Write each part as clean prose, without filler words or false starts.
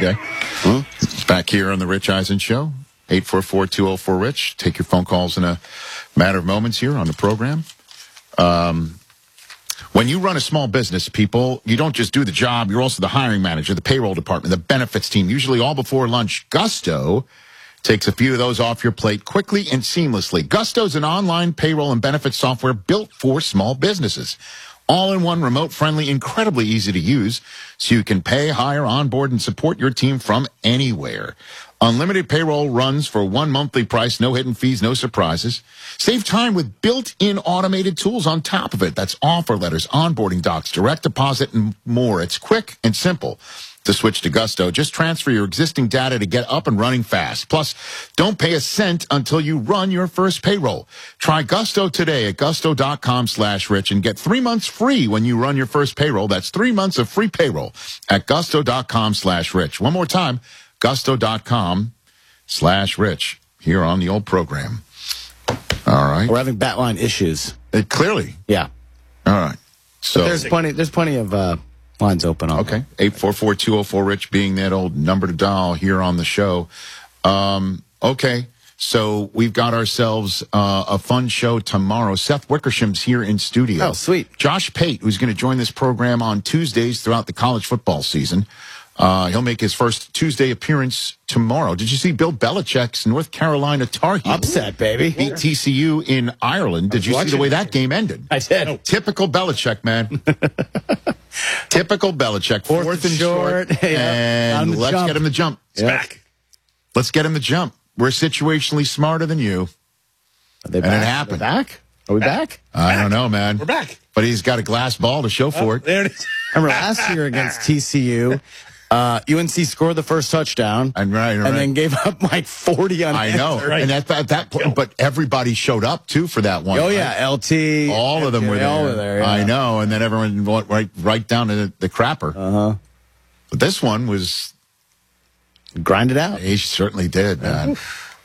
Okay. Back here on the Rich Eisen Show, 844-204-RICH. Take your phone calls in a matter of moments here on the program. When you run a small business, people, you don't just do the job. You're also the hiring manager, the payroll department, the benefits team, usually all before lunch. Gusto takes a few of those off your plate quickly and seamlessly. Gusto is an online payroll and benefits software built for small businesses. All-in-one, remote-friendly, incredibly easy to use, so you can pay, hire, onboard, and support your team from anywhere. Unlimited payroll runs for one monthly price, no hidden fees, no surprises. Save time with built-in automated tools on top of it. That's offer letters, onboarding docs, direct deposit, and more. It's quick and simple to switch to Gusto. Just transfer your existing data to get up and running fast. Plus, don't pay a cent until you run your first payroll. Try Gusto today at gusto.com/rich and get 3 months free when you run your first payroll. That's 3 months of free payroll at gusto.com/rich. One more time, gusto.com/rich here on the old program. All right. We're having Batline issues. Clearly. Yeah. All right. So but there's plenty of lines open on. Okay. 844-204-RICH being that old number to dial here on the show. Okay. So we've got ourselves a fun show tomorrow. Seth Wickersham's here in studio. Oh, sweet. Josh Pate, who's going to join this program on Tuesdays throughout the college football season. He'll make his first Tuesday appearance tomorrow. Did you see Bill Belichick's North Carolina Tar Heels upset, baby, beat TCU in Ireland? Did you see the way that game ended? I did. Typical Belichick, man. Typical Belichick. Fourth and short. Yeah. And let's get him to jump. It's back. Let's get him to jump. We're situationally smarter than you. Are they and back? it happened. Back? Are we back? I don't know, man. We're back. But he's got a glass ball to show for it. There it is. Remember last year against TCU, UNC scored the first touchdown, and then gave up like 40 on. I know, right. And at that point, but everybody showed up too for that one. Oh right? yeah, LT, all of them were there. All were there. Yeah. I know, and then everyone went right down to the crapper. But this one was grinded out. He certainly did, man.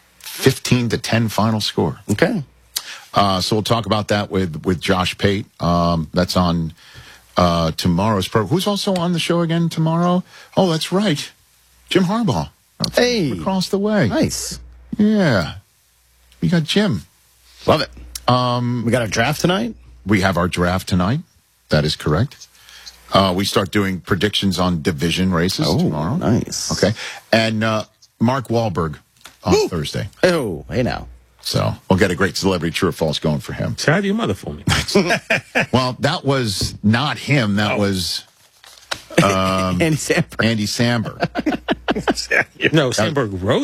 15-10 final score. Okay. So we'll talk about that with Josh Pate. That's on tomorrow's program. Who's also on the show again tomorrow? Oh, that's right. Jim Harbaugh. Hey. Across the way. Nice. Yeah. We got Jim. Love it. We got a draft tonight? We have our draft tonight. That is correct. We start doing predictions on division races tomorrow. Nice. Okay. And Mark Wahlberg on Thursday. Oh, hey now. So we'll get a great celebrity true or false going for him. Have your mother for me. Well, that was not him. That was Andy Samberg. Andy Samberg. No, Samberg wrote